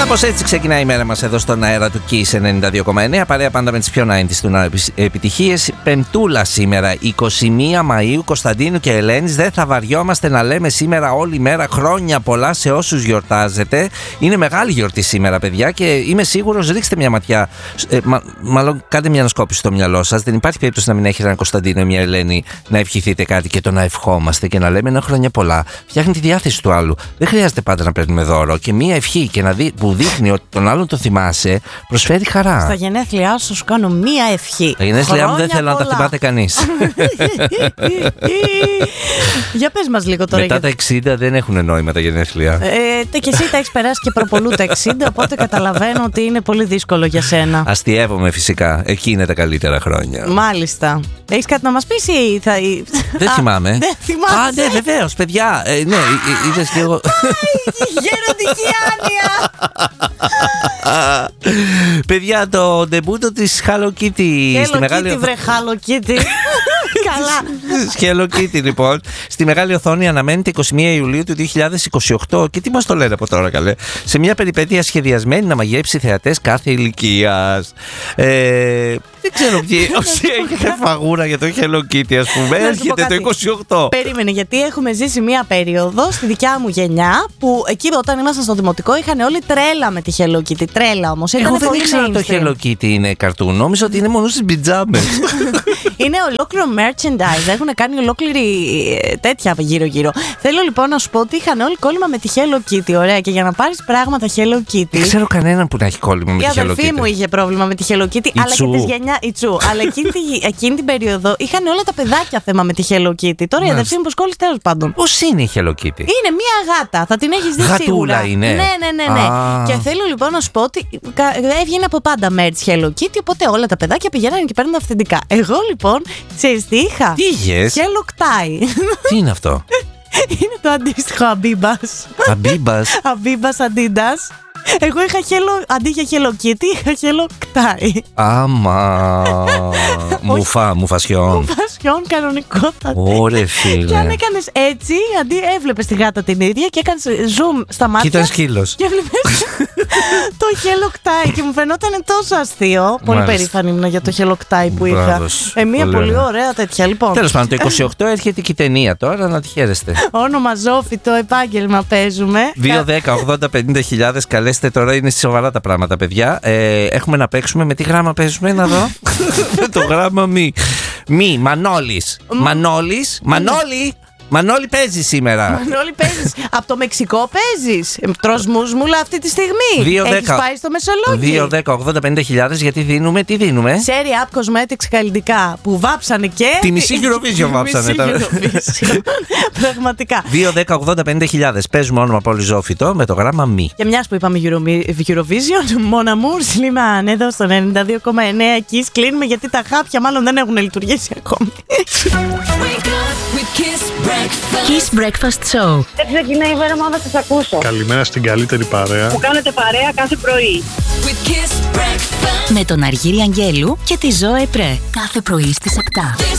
Κάπως έτσι ξεκινάει η μέρα μας εδώ στον αέρα του Kiss 92,9. Παρέα πάντα με τις πιο 90's του επιτυχίες. Πεμπτούλα σήμερα, 21 Μαΐου. Κωνσταντίνου και Ελένης. Δεν θα βαριόμαστε να λέμε σήμερα όλη μέρα χρόνια πολλά σε όσους γιορτάζετε. Είναι μεγάλη γιορτή σήμερα, παιδιά, και είμαι σίγουρος, ρίξτε μια ματιά. Μάλλον κάντε μια ανασκόπηση στο μυαλό σας. Δεν υπάρχει περίπτωση να μην έχει έναν Κωνσταντίνο ή μια Ελένη να ευχηθείτε κάτι και το να ευχόμαστε και να λέμε ένα χρόνια πολλά. Φτιάχνει τη διάθεση του άλλου. Δεν χρειάζεται πάντα να παίρνουμε δώρο. Και μια ευχή και που δείχνει ότι τον άλλον το θυμάσαι, προσφέρει χαρά. Στα γενέθλιά σου κάνω μία ευχή. Τα γενέθλιά μου δεν θέλω να τα θυμάται κανείς. Για πες μας λίγο τώρα. Μετά τα 60 δεν έχουν νόημα τα γενέθλια. Και εσύ τα έχεις περάσει και προπολού τα 60, οπότε καταλαβαίνω ότι είναι πολύ δύσκολο για σένα. Αστιεύομαι φυσικά. Εκεί είναι τα καλύτερα χρόνια. Μάλιστα. Έχεις κάτι να μας πεις ή θα. Δεν θυμάμαι. Δεν θυμάσαι. Α, ναι, βεβαίως, παιδιά. Ναι, είδες και εγώ. Γεροντική άνοια. Παιδιά, το ντεμπούτο της Hello Kitty στη μεγάλη οθόνη. Βρε Hello Kitty. Καλά. Hello Kitty, λοιπόν. Στη μεγάλη οθόνη αναμένεται 21 Ιουλίου του 2028. Και τι μας το λένε από τώρα, καλέ. Σε μια περιπέτεια σχεδιασμένη να μαγεύσει θεατές κάθε ηλικίας. Δεν ξέρω όσοι έχετε φαγούρα για το Hello Kitty, ας πούμε. Έρχεται το 28. Περίμενε, γιατί έχουμε ζήσει μια περίοδο στη δικιά μου γενιά που εκεί όταν ήμασταν στο δημοτικό είχαν όλοι τρέλα με τη Hello Kitty. Τρέλα όμως. Εγώ δεν ήξερα ότι το Hello Kitty είναι καρτούν. Νόμιζα ότι είναι μόνο στις πιτζάμες. Είναι ολόκληρο merchandise. Έχουν κάνει ολόκληρη τέτοια γύρω-γύρω. Θέλω λοιπόν να σου πω ότι είχαν όλοι κόλλημα με τη Hello Kitty. Ωραία. Και για να πάρεις πράγματα Hello Kitty. Δεν ξέρω κανέναν που να έχει κόλλημα με τη Hello Kitty. Η αδερφή μου είχε πρόβλημα με τη Hello Kitty, αλλά και τη γενιά. Αλλά εκείνη την περίοδο είχαν όλα τα παιδάκια θέμα με τη Hello Kitty. Τώρα η αδερφή μου προσκόλλησε, τέλος πάντων. Πώς είναι η Hello Kitty? Είναι μία γάτα. Θα την έχεις δει σίγουρα. Γατούλα είναι. Ναι. Και θέλω λοιπόν να σου πω ότι έβγαινε από πάντα merch Hello Kitty, οπότε όλα τα παιδάκια πηγαίνανε και παίρνουν αυθεντικά. Εγώ λοιπόν, ξέρεις τι είχα? Τι είχες? Hello Tie. Τι είναι αυτό? Είναι το αντίστοιχο Αμπίμπας. Αμπίμπας Αντίντας. Εγώ είχα αντί για Hello Kitty, είχα Hello Tie. Άμα. Μουφασιόν. Μουφασιόν, κανονικότατα. Ωρε φίλε. Και αν έκανες έτσι, αντί έβλεπες τη γάτα την ίδια και έκανες zoom στα μάτια. Και ήταν σκύλος. Και έβλεπες το Hello Tie και μου φαινόταν τόσο αστείο. Πολύ περήφανη ήμουν για το Hello Tie που είχα. Μια πολύ ωραία τέτοια, λοιπόν. Τέλος πάντων, το 28 έρχεται και η ταινία τώρα, να τη χαίρεστε. Όνομα Ζόφιτο επάγγελμα παίζουμε. 2-10-80-50 χιλιάδες. Τώρα είναι σοβαρά τα πράγματα, παιδιά. Έχουμε να παίξουμε. Με τι γράμμα παίζουμε, να δω? Με το γράμμα μη. Μανώλης. Μανώλη παίζει σήμερα. Μανώλη παίζεις. Από το Μεξικό παίζεις. Τρως μουσμούλα αυτή τη στιγμή. Έχεις πάει στο Μεσολόγγι. 2-10-80-50 γιατί δίνουμε, τι δίνουμε? Σέρι App Cosmetics καλλιτικά που βάψανε και. Τη μισή Eurovision βάψανε. Πραγματικά. 2-10-80-50 παίζουμε όνομα Πολυζόφιτο με το γράμμα μη. Και μιας που είπαμε Eurovision, Mon Amour Slimane εδώ στο 92,9 Kiss. Κλείνουμε γιατί τα χάπια μάλλον δεν έχουν λειτουργήσει ακόμη. Kiss Breakfast Show. Έτσι ξεκινάει η μέρα μου, θα σας ακούσω. Καλημέρα στην καλύτερη παρέα. Που κάνετε παρέα κάθε πρωί. Με τον Αργύρη Αγγέλου και τη Ζώε Πρέ. Κάθε πρωί στις 7.